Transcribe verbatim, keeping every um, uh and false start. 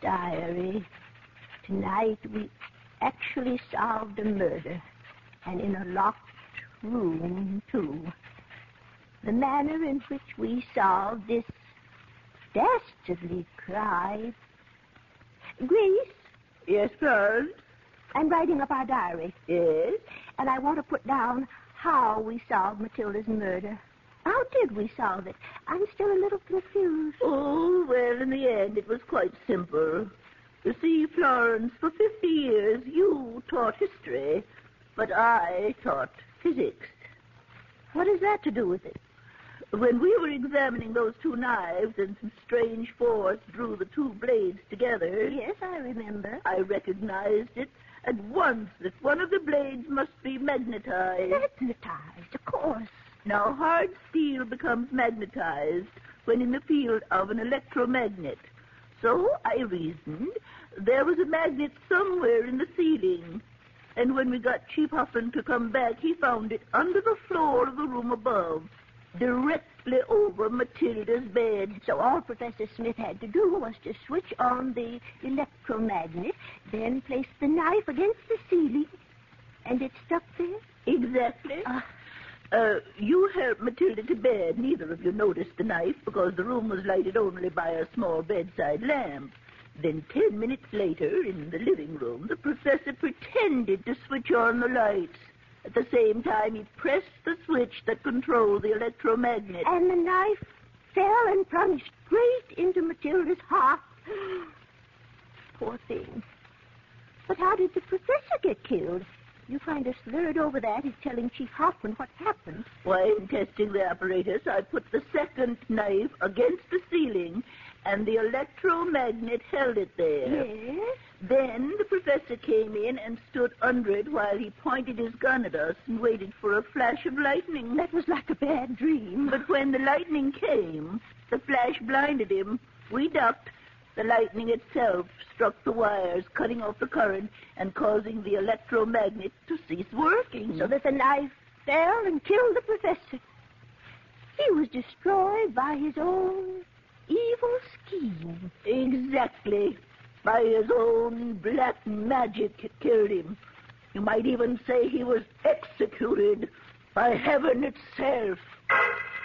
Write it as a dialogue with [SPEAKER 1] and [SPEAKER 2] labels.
[SPEAKER 1] diary. Tonight we actually solved a murder, and in a locked room, too. The manner in which we solved this dastardly crime. Grace?
[SPEAKER 2] Yes, Florence?
[SPEAKER 1] I'm writing up our diary.
[SPEAKER 2] Yes?
[SPEAKER 1] And I want to put down how we solved Matilda's murder. How did we solve it? I'm still a little confused.
[SPEAKER 2] Oh, well, in the end, it was quite simple. You see, Florence, for fifty years, you taught history, but I taught physics.
[SPEAKER 1] What has that to do with it?
[SPEAKER 2] When we were examining those two knives and some strange force drew the two blades together...
[SPEAKER 1] Yes, I remember.
[SPEAKER 2] I recognized it at once that one of the blades must be magnetized.
[SPEAKER 1] Magnetized, of course.
[SPEAKER 2] Now, hard steel becomes magnetized when in the field of an electromagnet. So I reasoned there was a magnet somewhere in the ceiling. And when we got Chief Huffman to come back, he found it under the floor of the room above, directly over Matilda's bed.
[SPEAKER 1] So all Professor Smith had to do was to switch on the electromagnet, then place the knife against the ceiling, and it stuck there?
[SPEAKER 2] Exactly. Uh, uh, you helped Matilda to bed. Neither of you noticed the knife because the room was lighted only by a small bedside lamp. Then ten minutes later, in the living room, the professor pretended to switch on the lights. At the same time, he pressed the switch that controlled the electromagnet.
[SPEAKER 1] And the knife fell and plunged straight into Matilda's heart. Poor thing. But how did the professor get killed? You kind of slurred over that in telling Chief Hoffman what happened.
[SPEAKER 2] Why, in testing the apparatus, I put the second knife against the ceiling, and the electromagnet held it there.
[SPEAKER 1] Yes?
[SPEAKER 2] Then the professor came in and stood under it while he pointed his gun at us and waited for a flash of lightning.
[SPEAKER 1] That was like a bad dream.
[SPEAKER 2] But when the lightning came, the flash blinded him. We ducked. The lightning itself struck the wires, cutting off the current and causing the electromagnet to cease working.
[SPEAKER 1] So that the knife fell and killed the professor. He was destroyed by his own evil scheme.
[SPEAKER 2] Exactly. By his own black magic it killed him. You might even say he was executed by heaven itself.